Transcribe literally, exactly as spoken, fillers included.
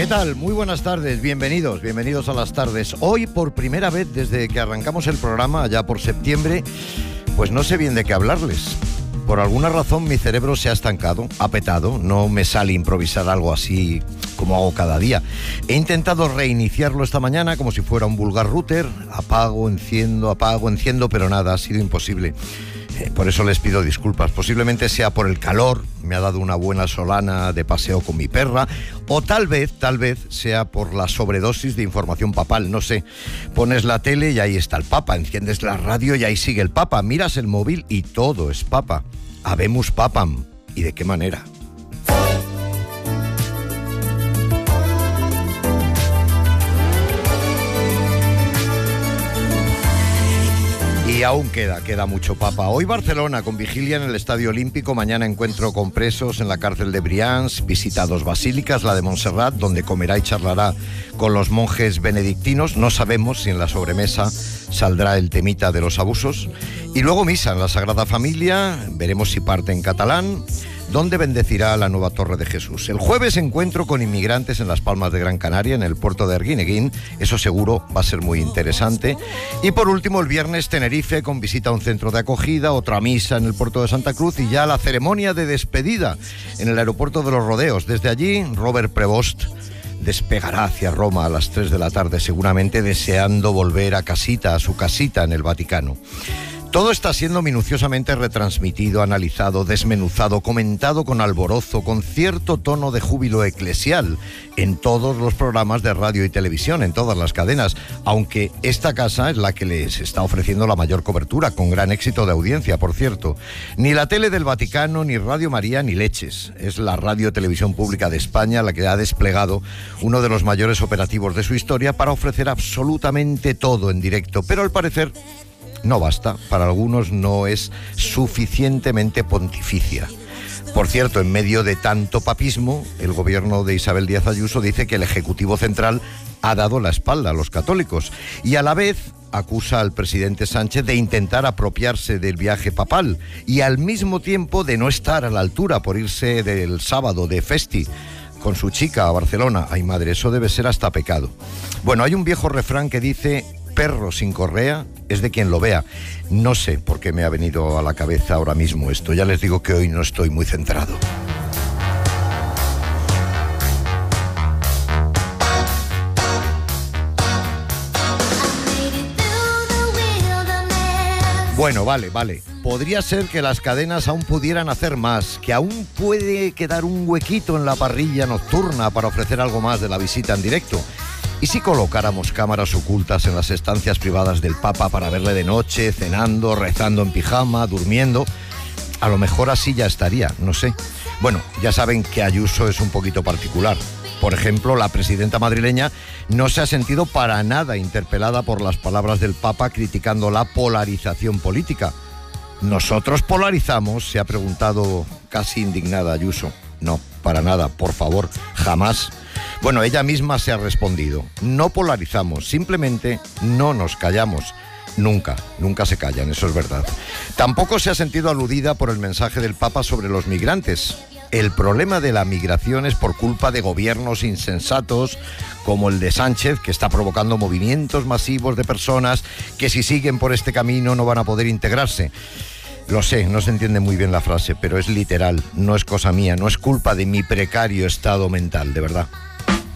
¿Qué tal? Muy buenas tardes, bienvenidos, bienvenidos a las tardes. Hoy, por primera vez desde que arrancamos el programa, allá por septiembre, pues no sé bien de qué hablarles. Por alguna razón mi cerebro se ha estancado, ha petado, no me sale improvisar algo así como hago cada día. He intentado reiniciarlo esta mañana como si fuera un vulgar router, apago, enciendo, apago, enciendo, pero nada, ha sido imposible. Eh, por eso les pido disculpas. Posiblemente sea por el calor, me ha dado una buena solana de paseo con mi perra, o tal vez, tal vez sea por la sobredosis de información papal, no sé. Pones la tele y ahí está el Papa, enciendes la radio y ahí sigue el Papa, miras el móvil y todo es Papa. Habemus Papam. ¿Y de qué manera? Y aún queda, queda mucho Papa. Hoy Barcelona con vigilia en el Estadio Olímpico, mañana encuentro con presos en la cárcel de Brians, visita dos basílicas, la de Montserrat, donde comerá y charlará con los monjes benedictinos. No sabemos si en la sobremesa saldrá el temita de los abusos. Y luego misa en la Sagrada Familia, veremos si parte en catalán, donde bendecirá la nueva Torre de Jesús. El jueves encuentro con inmigrantes en las Palmas de Gran Canaria, en el puerto de Arguineguín, eso seguro va a ser muy interesante. Y por último el viernes Tenerife, con visita a un centro de acogida, otra misa en el puerto de Santa Cruz y ya la ceremonia de despedida en el aeropuerto de Los Rodeos. Desde allí, Robert Prevost despegará hacia Roma a las tres de la tarde, seguramente deseando volver a casita, a su casita en el Vaticano. Todo está siendo minuciosamente retransmitido, analizado, desmenuzado, comentado con alborozo, con cierto tono de júbilo eclesial en todos los programas de radio y televisión, en todas las cadenas, aunque esta casa es la que les está ofreciendo la mayor cobertura, con gran éxito de audiencia, por cierto. Ni la tele del Vaticano, ni Radio María, ni leches. Es la Radio Televisión Pública de España la que ha desplegado uno de los mayores operativos de su historia para ofrecer absolutamente todo en directo, pero al parecer no basta, para algunos no es suficientemente pontificia. Por cierto, en medio de tanto papismo, el gobierno de Isabel Díaz Ayuso dice que el Ejecutivo Central ha dado la espalda a los católicos y a la vez acusa al presidente Sánchez de intentar apropiarse del viaje papal y al mismo tiempo de no estar a la altura por irse del sábado de festi con su chica a Barcelona. Ay madre, eso debe ser hasta pecado. Bueno, hay un viejo refrán que dice: perro sin correa es de quien lo vea. No sé por qué me ha venido a la cabeza ahora mismo esto. Ya les digo que hoy no estoy muy centrado. Bueno, vale, vale. Podría ser que las cadenas aún pudieran hacer más, que aún puede quedar un huequito en la parrilla nocturna para ofrecer algo más de la visita en directo. ¿Y si colocáramos cámaras ocultas en las estancias privadas del Papa para verle de noche, cenando, rezando en pijama, durmiendo? A lo mejor así ya estaría, no sé. Bueno, ya saben que Ayuso es un poquito particular. Por ejemplo, la presidenta madrileña no se ha sentido para nada interpelada por las palabras del Papa criticando la polarización política. ¿Nosotros polarizamos?, se ha preguntado casi indignada Ayuso. No, para nada, por favor, jamás. Bueno, ella misma se ha respondido: no polarizamos, simplemente no nos callamos. Nunca, nunca se callan, eso es verdad. Tampoco se ha sentido aludida por el mensaje del Papa sobre los migrantes. El problema de la migración es por culpa de gobiernos insensatos como el de Sánchez, que está provocando movimientos masivos de personas que si siguen por este camino no van a poder integrarse. Lo sé, no se entiende muy bien la frase, pero es literal, no es cosa mía, no es culpa de mi precario estado mental, de verdad.